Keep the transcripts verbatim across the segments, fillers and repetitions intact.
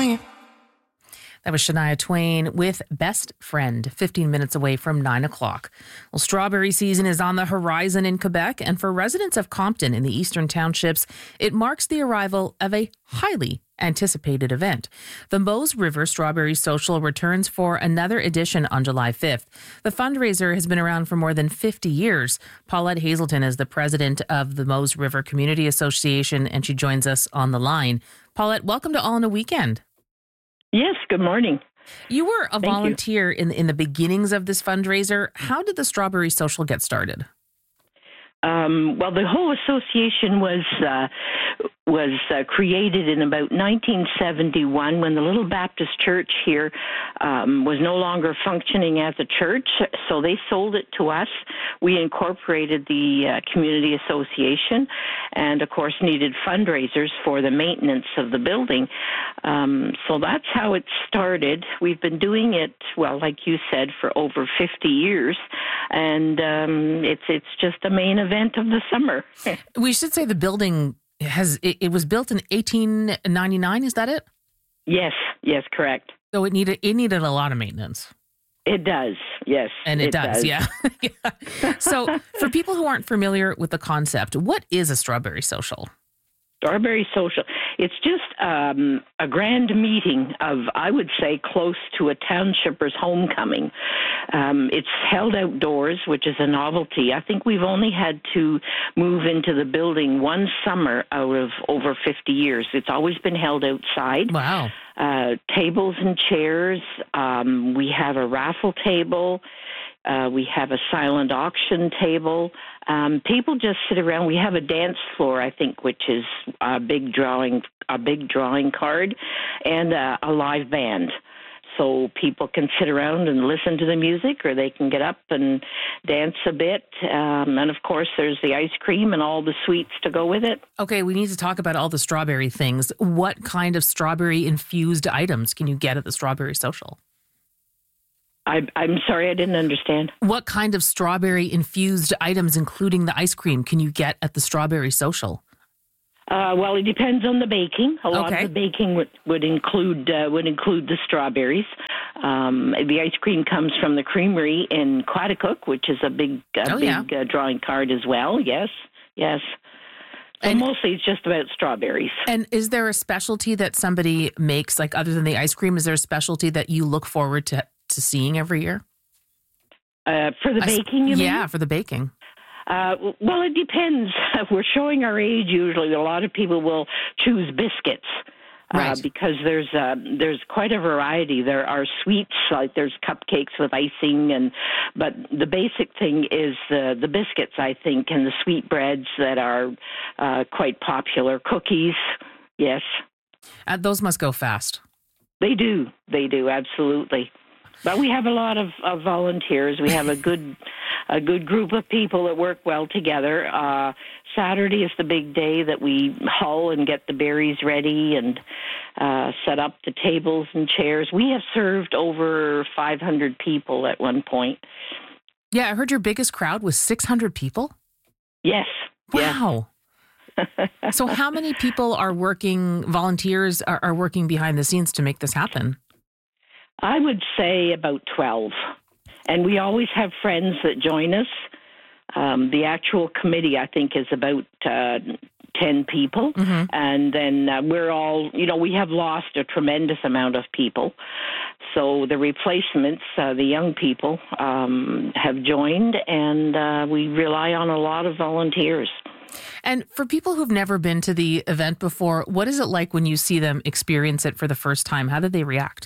swinging. That was Shania Twain with Best Friend, fifteen minutes away from nine o'clock. Well, strawberry season is on the horizon in Quebec, and for residents of Compton in the Eastern Townships, it marks the arrival of a highly anticipated event. The Mose River Strawberry Social returns for another edition on July fifth. The fundraiser has been around for more than fifty years. Paulette Hazelton is the president of the Mose River Community Association, and she joins us on the line. Paulette, welcome to All in a Weekend. Yes, good morning. You were a Thank volunteer in in the beginnings of this fundraiser. How did the Strawberry Social get started? Um, well, the whole association was uh, was uh, created in about nineteen seventy-one when the Little Baptist Church here um, was no longer functioning as a church, so they sold it to us. We incorporated the uh, community association and, of course, needed fundraisers for the maintenance of the building. Um, so that's how it started. We've been doing it, well, like you said, for over fifty years, and um, it's it's just a main event of the summer. We should say the building has, it, it was built in eighteen ninety-nine, is that it? Yes, yes, correct. So it needed it needed a lot of maintenance. It does, yes. And it, it does, does. Yeah. yeah. So for people who aren't familiar with the concept, what is a Strawberry Social? Strawberry Social. It's just um, a grand meeting of, I would say, close to a townshipper's homecoming. Um, it's held outdoors, which is a novelty. I think we've only had to move into the building one summer out of over fifty years. It's always been held outside. Wow. Uh, tables and chairs. Um, we have a raffle table. Uh, we have a silent auction table. Um, people just sit around. We have a dance floor, I think, which is a big drawing, a big drawing card, and uh, a live band. So people can sit around and listen to the music, or they can get up and dance a bit. Um, and of course, there's the ice cream and all the sweets to go with it. Okay, we need to talk about all the strawberry things. What kind of strawberry infused items can you get at the Strawberry Social? I, I'm sorry, I didn't understand. What kind of strawberry infused items, including the ice cream, can you get at the Strawberry Social? Uh, well, it depends on the baking. A lot Okay. of the baking would, would include uh, would include the strawberries. Um, the ice cream comes from the creamery in Quaticook, which is a big a Oh, big yeah. uh, drawing card as well. Yes, yes. So And- mostly it's just about strawberries. And is there a specialty that somebody makes, like other than the ice cream, is there a specialty that you look forward to, to seeing every year? Uh, for the I s- baking, you mean? Yeah, for the baking. Uh, well, it depends. We're showing our age usually. A lot of people will choose biscuits. Uh, Right. because there's uh, there's quite a variety. There are sweets, like there's cupcakes with icing, and but the basic thing is the the biscuits, I think, and the sweetbreads that are uh, quite popular. Cookies, yes, Uh, those must go fast. they do, they do, absolutely. But we have a lot of, of volunteers. We have a good a good group of people that work well together. Uh, Saturday is the big day that we hull and get the berries ready and uh, set up the tables and chairs. We have served over five hundred people at one point. Yeah, I heard your biggest crowd was six hundred people. Yes. Wow. So how many people are working, volunteers are, are working behind the scenes to make this happen? I would say about twelve. And we always have friends that join us. Um, the actual committee, I think, is about uh, ten people. Mm-hmm. And then uh, we're all, you know, we have lost a tremendous amount of people. So the replacements, uh, the young people, um, have joined, and uh, we rely on a lot of volunteers. And for people who've never been to the event before, what is it like when you see them experience it for the first time? How do they react?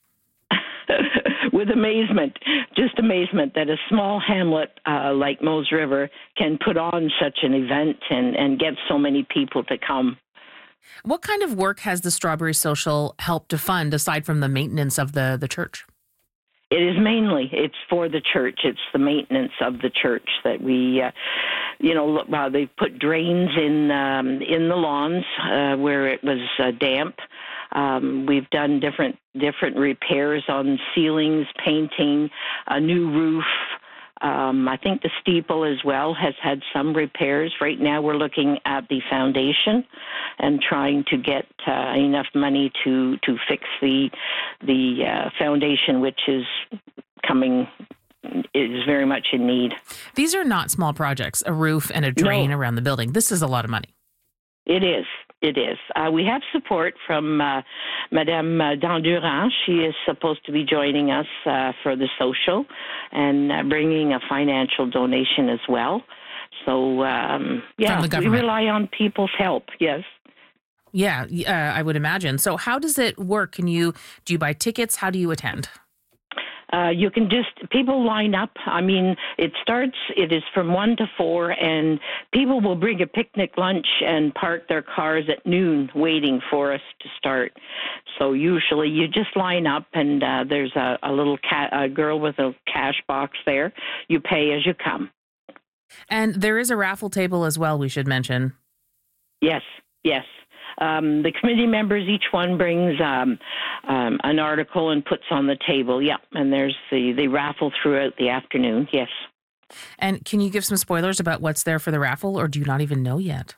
With amazement, just amazement that a small hamlet uh, like Mose River can put on such an event and, and get so many people to come. What kind of work has the Strawberry Social helped to fund aside from the maintenance of the, the church? It is mainly, it's for the church. It's the maintenance of the church that we, uh, you know, uh, they put drains in um, in the lawns uh, where it was uh, damp. Um, we've done different different repairs on ceilings, painting, a new roof, Um, I think the steeple as well has had some repairs. Right now we're looking at the foundation and trying to get uh, enough money to, to fix the, the uh, foundation, which is coming, is very much in need. These are not small projects, a roof and a drain No. around the building. This is a lot of money. It is. It is. Uh, we have support from uh, Madame Dandurand. She is supposed to be joining us uh, for the social and uh, bringing a financial donation as well. So, um, yeah, From the we government. rely on people's help, yes. Yeah, uh, I would imagine. So how does it work? Can you, do you buy tickets? How do you attend? Uh, you can just, people line up. I mean, it starts, it is from one to four, and people will bring a picnic lunch and park their cars at noon waiting for us to start. So usually you just line up, and uh, there's a, a little cat, a girl with a cash box there. You pay as you come. And there is a raffle table as well, we should mention. Yes, yes. Um, the committee members, each one brings um, um, an article and puts on the table. Yeah, and there's the, the raffle throughout the afternoon, yes. And can you give some spoilers about what's there for the raffle, or do you not even know yet?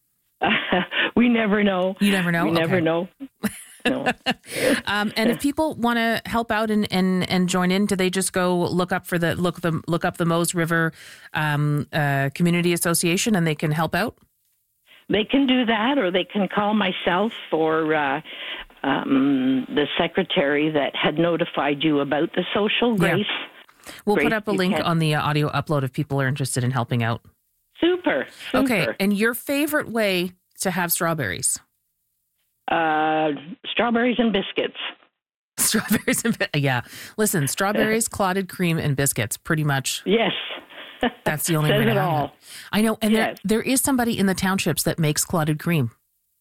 We never know. You never know? We never Okay. know. No. Um, and if people want to help out and, and, and join in, do they just go look up for the look the look up the Mose River um, uh, Community Association and they can help out? They can do that, or they can call myself or uh, um, the secretary that had notified you about the social, Grace. Yeah. We'll Grace put up a link Buchanan. on the uh, audio upload if people are interested in helping out. Super, super. Okay, and your favorite way to have strawberries? Uh, strawberries and biscuits. Strawberries and bi- yeah. Listen, strawberries, clotted cream, and biscuits. Pretty much, Yes. that's the only Says way to it have all. it. I know, and Yes. there there is somebody in the townships that makes clotted cream.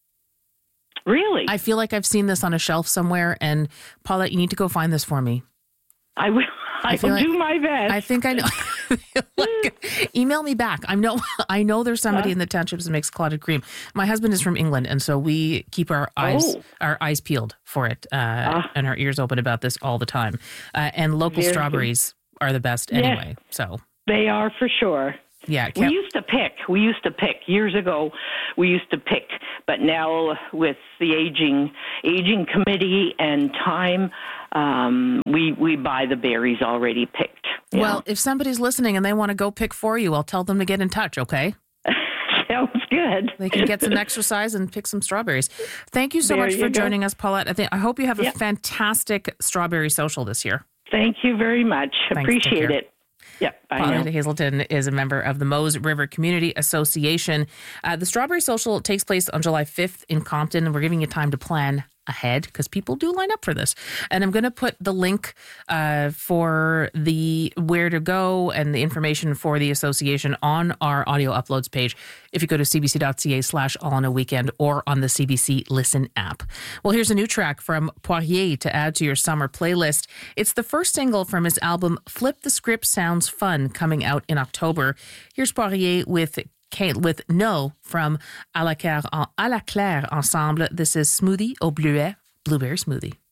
Really? I feel like I've seen this on a shelf somewhere, and Paulette, you need to go find this for me. I will. I, feel will like- do my best. I think I know. Like, email me back. I know. I know there's somebody in the townships that makes clotted cream. My husband is from England, and so we keep our eyes Oh. our eyes peeled for it uh, and our ears open about this all the time. Uh, and local Very strawberries are the best Yes. anyway. So They are for sure. yeah, We can't- used to pick. We used to pick years ago. We used to pick, but now with the aging aging committee and time, um, we we buy the berries already picked. you well, if somebody's listening and they want to go pick for you, I'll tell them to get in touch. Okay, know. Sounds good. they can get some exercise and pick some strawberries. Thank you so There much you for go. joining us, Paulette. I think I hope you have a Yeah. fantastic strawberry social this year. Thank you very much. Thanks, Appreciate take care. it. Yep. I Paulette know. Hazelton is a member of the Mose River Community Association. Uh, the Strawberry Social takes place on July fifth in Compton, and we're giving you time to plan ahead because people do line up for this. And I'm going to put the link uh, for the where to go and the information for the association on our audio uploads page if you go to cbc.ca slash all on a weekend or on the C B C Listen app. Well, here's a new track from Poirier to add to your summer playlist. It's the first single from his album Flip the Script Sounds Fun, coming out in October. Here's Poirier with with No from À la Claire, à la Claire Ensemble. This is Smoothie au Bleuet, Blueberry Smoothie.